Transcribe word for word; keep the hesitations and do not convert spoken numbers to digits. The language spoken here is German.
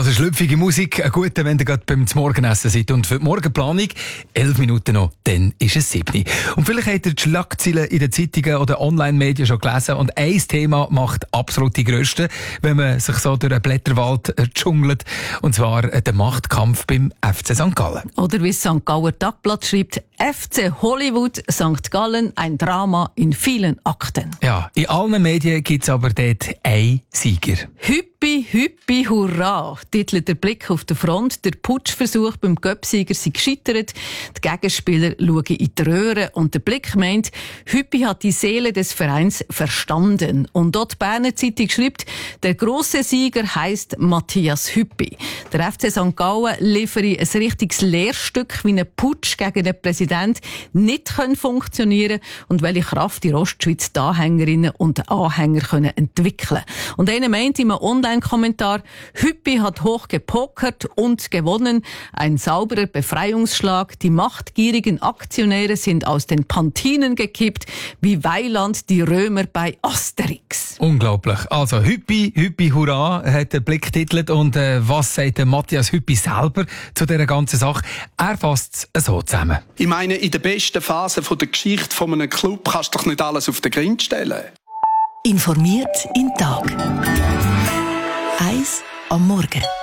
Das ist schlüpfige Musik, ein guter, wenn ihr gerade beim Morgenessen seid. Und für die Morgenplanung, elf Minuten noch, dann ist es sieben. Und vielleicht habt ihr die Schlagzeilen in den Zeitungen oder Online-Medien schon gelesen. Und ein Thema macht absolut die grösste, wenn man sich so durch einen Blätterwald dschungelt. Und zwar der Machtkampf beim F C Sankt Gallen. Oder wie das Sankt Galler Tagblatt schreibt, F C Hollywood Sankt Gallen, ein Drama in vielen Akten. Ja, in allen Medien gibt es aber dort einen Sieger. Hüppi, hüppi, hurra, titelt der Blick auf die Front. Der Putschversuch beim Göpsieger sei gescheitert. Die Gegenspieler schauen in die Röhre und der Blick meint, Hüppi hat die Seele des Vereins verstanden. Und dort die Berner Zeitung schreibt, der grosse Sieger heisst Matthias Hüppi. Der F C Sankt Gallen liefere ein richtiges Lehrstück, wie ein Putsch gegen den Präsident nicht funktionieren kann und welche Kraft die Ostschweiz die Anhängerinnen und Anhänger können entwickeln. Und einer meint im Online-Kommentar, Hüppi hat hoch gepokert und gewonnen. Ein sauberer Befreiungsschlag. Die machtgierigen Aktionäre sind aus den Pantinen gekippt, wie Weiland die Römer bei Asterix. Unglaublich. Also Hüppi, Hüppi, hurra, hat der Blick titelt. Und äh, was sagt der Matthias Hüppi selber zu dieser ganzen Sache? Er fasst es so zusammen. Ich meine, in der besten Phase der Geschichte von einem Club kannst du doch nicht alles auf den Grind stellen. Informiert im Tag. Eins am Morgen.